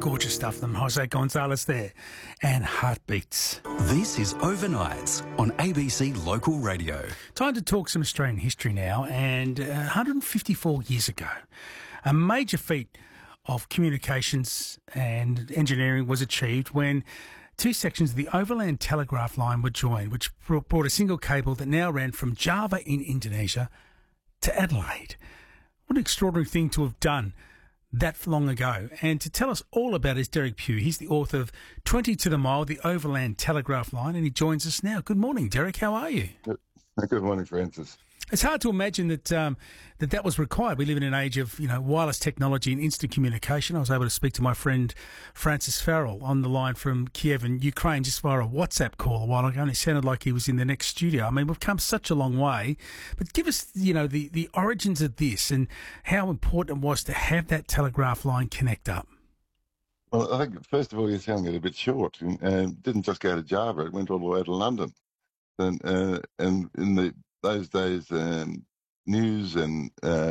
Gorgeous stuff from Jose Gonzalez there. And Heartbeats. This is Overnights on ABC Local Radio. Time to talk some Australian history now. And 154 years ago, a major feat of communications and engineering was achieved when two sections of the Overland Telegraph Line were joined, which brought a single cable that now ran from Java in Indonesia to Adelaide. What an extraordinary thing to have done that long ago. And to tell us all about it is Derek Pugh. He's the author of 20 to the Mile, the Overland Telegraph Line, and he joins us now. Good morning, Derek. How are you? Good morning, Francis. It's hard to imagine that that was required. We live in an age of wireless technology and instant communication. I was able to speak to my friend Francis Farrell on the line from Kiev in Ukraine just via a WhatsApp call a while ago, and it sounded like he was in the next studio. I mean, we've come such a long way. But give us, the origins of this and how important it was to have that telegraph line connect up. Well, I think, first of all, you're selling it a bit short. It didn't just go to Java. It went all the way to London. And in those days, news and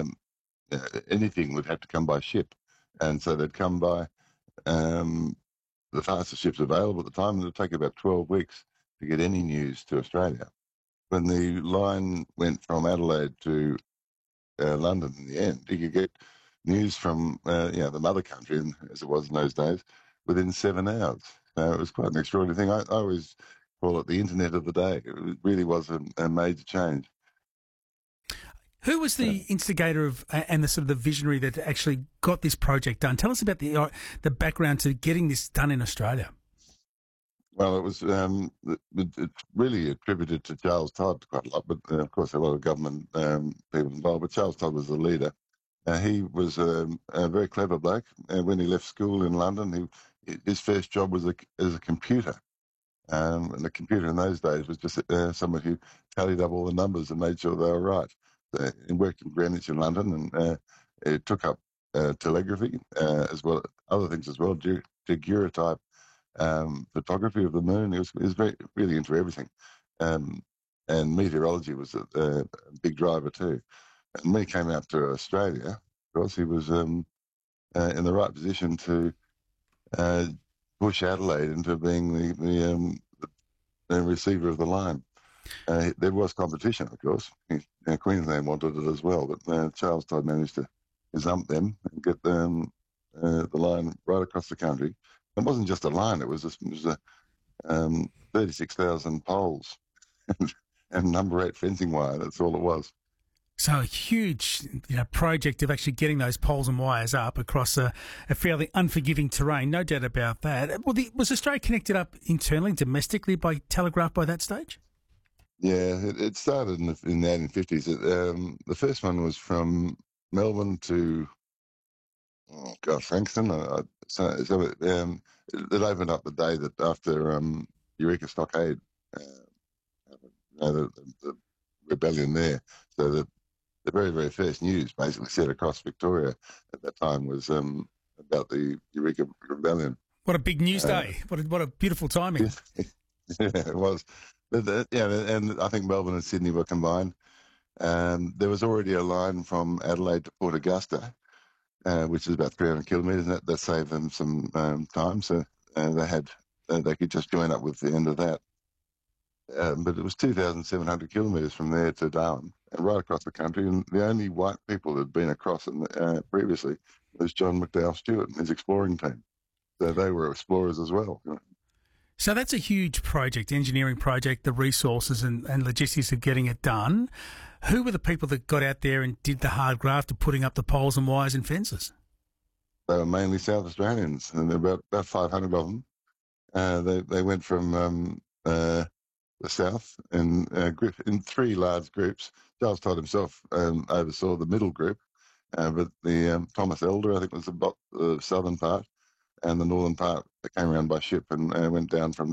anything would have to come by ship. And so they'd come by the fastest ships available at the time, and it would take about 12 weeks to get any news to Australia. When the line went from Adelaide to London in the end, you could get news from the mother country, as it was in those days, within 7 hours. It was quite an extraordinary thing. I always call it the internet of the day. It really was a major change. Who was the instigator of and the sort of the visionary that actually got this project done? Tell us about the background to getting this done in Australia. Well, it was it's really attributed to Charles Todd quite a lot, but of course a lot of government people involved. But Charles Todd was the leader. He was a very clever bloke. When he left school in London, his first job was as a computer. And the computer in those days was just someone who tallied up all the numbers and made sure they were right. He worked in Greenwich in London, and it took up telegraphy as well, other things as well, daguerreotype photography of the moon. He was really into everything. And meteorology was a big driver too. And when he came out to Australia, of course, he was in the right position to push Adelaide into being the receiver of the line. There was competition, of course. Queensland wanted it as well, but Charles Todd managed to gazump them and get the line right across the country. It wasn't just a line; it was 36,000 poles and number 8 fencing wire. That's all it was. So a huge project of actually getting those poles and wires up across a fairly unforgiving terrain, no doubt about that. Well, was Australia connected up internally, domestically by telegraph by that stage? Yeah, it started in the 1850s. The first one was from Melbourne to Frankston. It opened up the day that after Eureka Stockade, the rebellion there. So the very, very first news basically set across Victoria at that time was about the Eureka Rebellion. What a big news day. What a beautiful timing. Yeah, it was. But, and I think Melbourne and Sydney were combined. There was already a line from Adelaide to Port Augusta, which is about 300 kilometres, and that saved them some time. So they could just join up with the end of that. But it was 2,700 kilometres from there to Darwin, and right across the country. And the only white people that had been across previously was John McDowell Stewart and his exploring team. So they were explorers as well. So that's a huge project, engineering project, the resources and logistics of getting it done. Who were the people that got out there and did the hard graft of putting up the poles and wires and fences? They were mainly South Australians, and there were about 500 of them. They went from the south in 3 large groups. Charles Todd himself oversaw the middle group, but the Thomas Elder, I think, was the southern part, and the northern part that came around by ship and went down from